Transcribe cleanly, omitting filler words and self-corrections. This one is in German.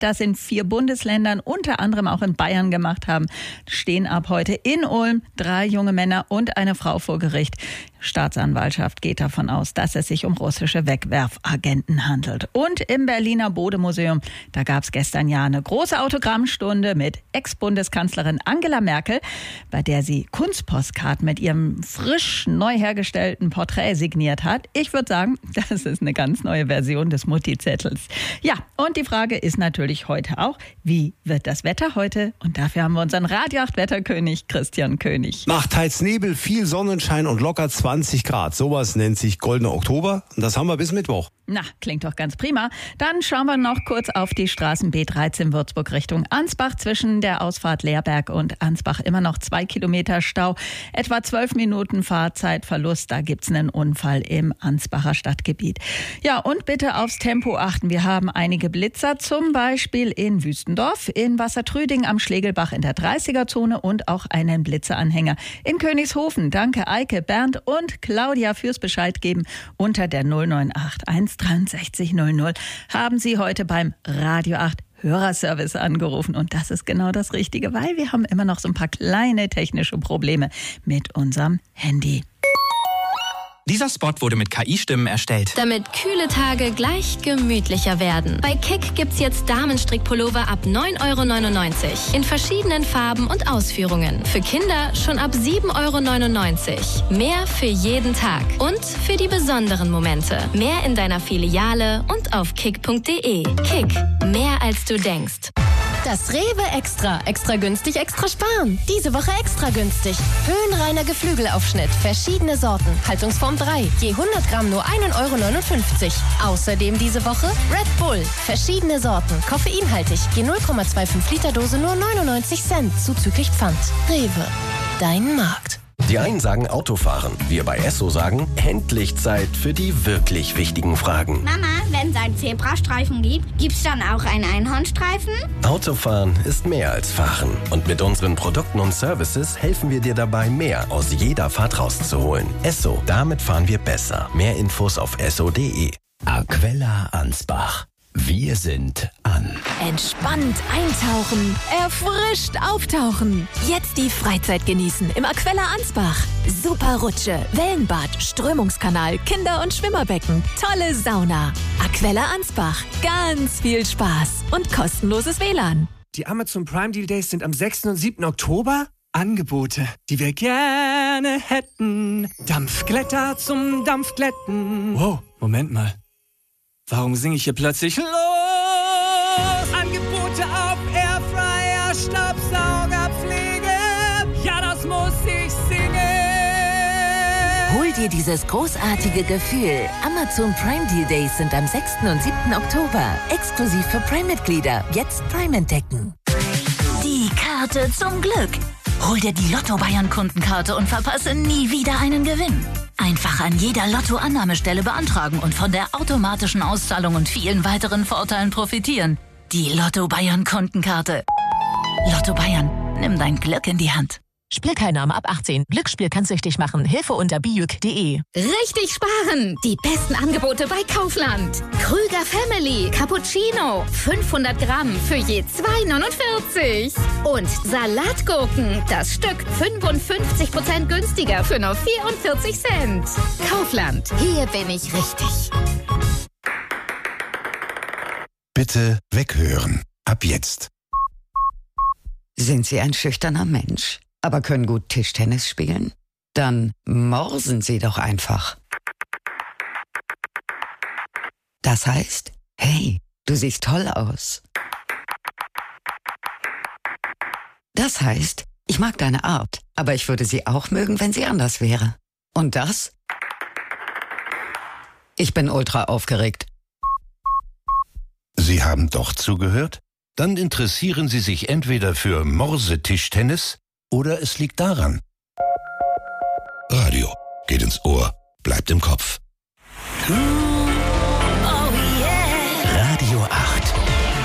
das in 4 Bundesländern, unter anderem auch in Bayern gemacht haben, stehen ab heute in Ulm 3 junge Männer und eine Frau vor Gericht. Staatsanwaltschaft geht davon aus, dass es sich um russische Wegwerfagenten handelt. Und im Berliner Bode-Museum, da gab es gestern ja eine große Autogrammstunde mit Ex-Bundeskanzlerin Angela Merkel, bei der sie Kunstpostkarten mit ihrem frisch neu hergestellten Porträt signiert hat. Ich würde sagen, das ist eine ganz neue Version des Mutti-Zettels. Ja, und die Frage ist natürlich heute auch, wie wird das Wetter heute? Und dafür haben wir unseren Radio 8 Wetterkönig Christian König. Nach teils Nebel, viel Sonnenschein und locker 20 Grad. Sowas nennt sich Goldener Oktober. Und das haben wir bis Mittwoch. Na, klingt doch ganz prima. Dann schauen wir noch kurz auf die Straßen B13 Würzburg Richtung Ansbach. Zwischen der Ausfahrt Leerberg und Ansbach immer noch 2 Kilometer Stau. Etwa 12 Minuten Fahrzeitverlust. Da gibt's einen Unfall im Ansbacher Stadtgebiet. Ja, und bitte aufs Tempo achten. Wir haben einige Blitzer, zum Beispiel in Wüstendorf, in Wassertrüding am Schlegelbach in der 30er-Zone und auch einen Blitzeranhänger in Königshofen. Danke Eike, Bernd und Claudia fürs Bescheid geben. Unter der 098 163 00 haben Sie heute beim Radio 8 Hörerservice angerufen. Und das ist genau das Richtige, weil wir haben immer noch so ein paar kleine technische Probleme mit unserem Handy. Dieser Spot wurde mit KI-Stimmen erstellt. Damit kühle Tage gleich gemütlicher werden. Bei Kick gibt's jetzt Damenstrickpullover ab 9,99 € in verschiedenen Farben und Ausführungen. Für Kinder schon ab 7,99 €. Mehr für jeden Tag und für die besonderen Momente. Mehr in deiner Filiale und auf kick.de. Kick, mehr als du denkst. Das Rewe Extra. Extra günstig, extra sparen. Diese Woche extra günstig. Höhenreiner Geflügelaufschnitt. Verschiedene Sorten. Haltungsform 3. Je 100 Gramm nur 1,59 €. Außerdem diese Woche Red Bull. Verschiedene Sorten. Koffeinhaltig. Je 0,25 Liter Dose nur 99 Cent. Zuzüglich Pfand. Rewe. Dein Markt. Die einen sagen Autofahren. Wir bei Esso sagen, endlich Zeit für die wirklich wichtigen Fragen. Mama, wenn es einen Zebrastreifen gibt, gibt's dann auch einen Einhornstreifen? Autofahren ist mehr als Fahren. Und mit unseren Produkten und Services helfen wir dir dabei, mehr aus jeder Fahrt rauszuholen. Esso, damit fahren wir besser. Mehr Infos auf esso.de. Aquella Ansbach. Wir sind an. Entspannt eintauchen, erfrischt auftauchen. Jetzt die Freizeit genießen im Aquella Ansbach. Super Rutsche, Wellenbad, Strömungskanal, Kinder- und Schwimmerbecken, tolle Sauna. Aquella Ansbach, ganz viel Spaß und kostenloses WLAN. Die Amazon Prime Deal Days sind am 6. und 7. Oktober. Angebote, die wir gerne hätten. Dampfglätter zum Dampfglätten. Wow, Moment mal. Warum singe ich hier plötzlich los? Angebote auf Airfryer, Staubsauger, Pflege. Ja, das muss ich singen. Hol dir dieses großartige Gefühl. Amazon Prime Deal Days sind am 6. und 7. Oktober. Exklusiv für Prime-Mitglieder. Jetzt Prime entdecken. Die Karte zum Glück. Hol dir die Lotto-Bayern-Kundenkarte und verpasse nie wieder einen Gewinn. Einfach an jeder Lotto-Annahmestelle beantragen und von der automatischen Auszahlung und vielen weiteren Vorteilen profitieren. Die Lotto-Bayern-Kundenkarte. Lotto Bayern, nimm dein Glück in die Hand. Spielteilnahme ab 18. Glücksspiel kann süchtig machen. Hilfe unter bijuk.de. Richtig sparen! Die besten Angebote bei Kaufland. Krüger Family Cappuccino. 500 Gramm für je 2,49 €. Und Salatgurken. Das Stück 55% günstiger für nur 44 Cent. Kaufland. Hier bin ich richtig. Bitte weghören. Ab jetzt. Sind Sie ein schüchterner Mensch, aber können gut Tischtennis spielen? Dann morsen Sie doch einfach. Das heißt, hey, du siehst toll aus. Das heißt, ich mag deine Art, aber ich würde sie auch mögen, wenn sie anders wäre. Und das? Ich bin ultra aufgeregt. Sie haben doch zugehört? Dann interessieren Sie sich entweder für Morsetischtennis oder es liegt daran. Radio geht ins Ohr, bleibt im Kopf.